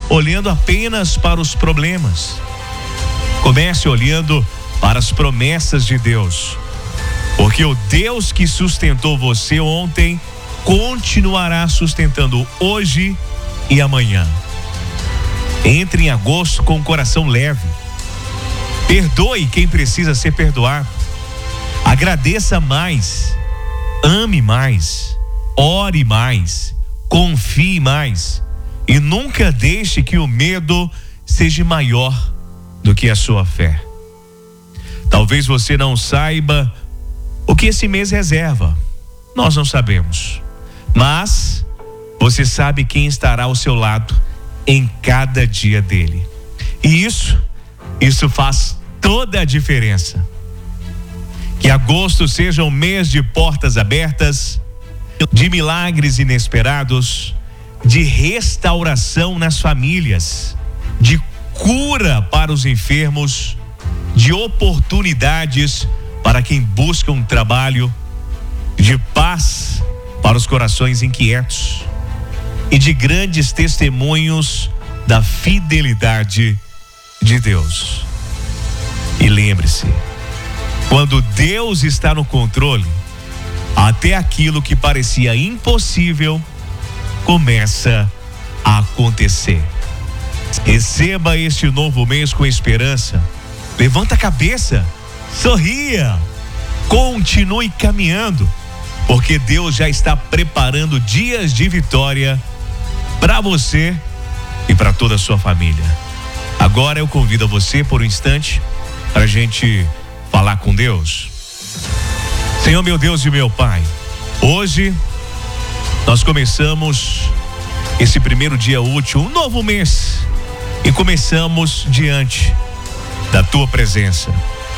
olhando apenas para os problemas. Comece olhando para as promessas de Deus, porque o Deus que sustentou você ontem continuará sustentando hoje e amanhã. Entre em agosto com o coração leve. Perdoe quem precisa ser perdoado. Agradeça mais. Ame mais. Ore mais. Confie mais. E nunca deixe que o medo seja maior do que a sua fé. Talvez você não saiba o que esse mês reserva. Nós não sabemos. Mas você sabe quem estará ao seu lado em cada dia dele. E isso faz toda a diferença. Que agosto seja um mês de portas abertas, de milagres inesperados, de restauração nas famílias, de cura para os enfermos, de oportunidades para quem busca um trabalho, de paz para os corações inquietos e de grandes testemunhos da fidelidade de Deus. E lembre-se, quando Deus está no controle, até aquilo que parecia impossível começa a acontecer. Receba este novo mês com esperança. Levanta a cabeça, sorria, continue caminhando, porque Deus já está preparando dias de vitória para você e para toda a sua família. Agora eu convido você por um instante para a gente falar com Deus. Senhor, meu Deus e meu Pai, hoje nós começamos esse primeiro dia útil, um novo mês, e começamos diante da Tua presença.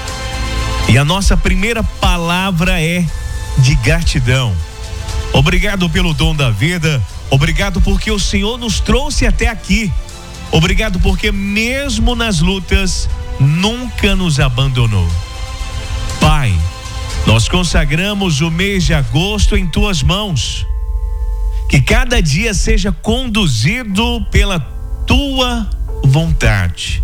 E a nossa primeira palavra é de gratidão. Obrigado pelo dom da vida, obrigado porque o Senhor nos trouxe até aqui. Obrigado porque mesmo nas lutas nunca nos abandonou. Pai, nós consagramos o mês de agosto em Tuas mãos. Que cada dia seja conduzido pela Tua vontade.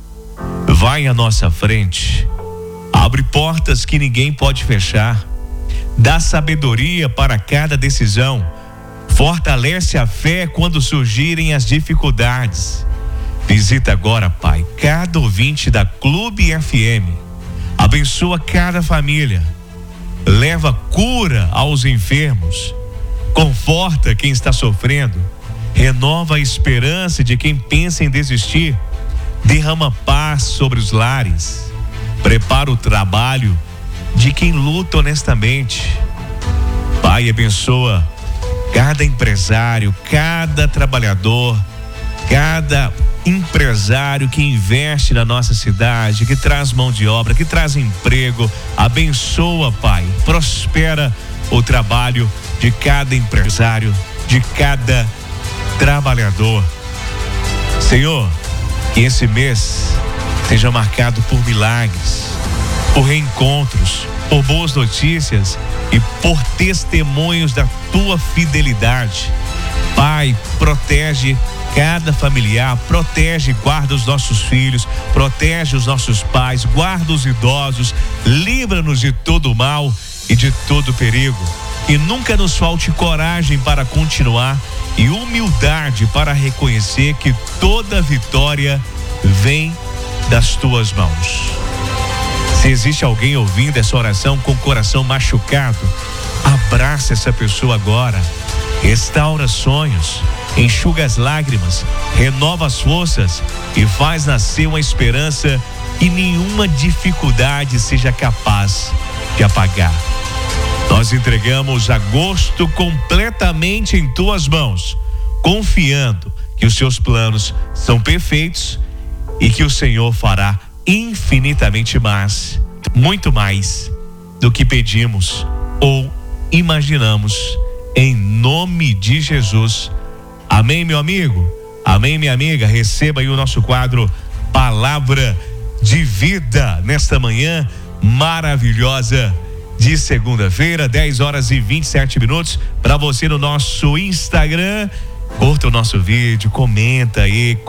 Vai à nossa frente, abre portas que ninguém pode fechar, dá sabedoria para cada decisão, fortalece a fé quando surgirem as dificuldades. Visita agora, Pai, cada ouvinte da Clube FM, abençoa cada família, leva cura aos enfermos, conforta quem está sofrendo, renova a esperança de quem pensa em desistir, derrama paz sobre os lares, prepara o trabalho de quem luta honestamente. Pai, abençoa cada empresário, cada trabalhador, cada empresário que investe na nossa cidade, que traz mão de obra, que traz emprego. Abençoa, Pai, prospera o trabalho de cada empresário, de cada trabalhador. Senhor, que esse mês seja marcado por milagres, por reencontros, por boas notícias e por testemunhos da Tua fidelidade. Pai, protege cada familiar, protege e guarda os nossos filhos, protege os nossos pais, guarda os idosos, livra-nos de todo mal e de todo perigo. Que nunca nos falte coragem para continuar e humildade para reconhecer que toda vitória vem das Tuas mãos. Se existe alguém ouvindo essa oração com o coração machucado, abraça essa pessoa agora, restaura sonhos, enxuga as lágrimas, renova as forças e faz nascer uma esperança que nenhuma dificuldade seja capaz de apagar. Nós entregamos agosto completamente em Tuas mãos, confiando que os Seus planos são perfeitos e que o Senhor fará infinitamente mais, muito mais do que pedimos ou imaginamos, em nome de Jesus. Amém, meu amigo? Amém, minha amiga? Receba aí o nosso quadro Palavra de Vida nesta manhã maravilhosa de segunda-feira, 10h27 para você no nosso Instagram. Curta o nosso vídeo, comenta aí,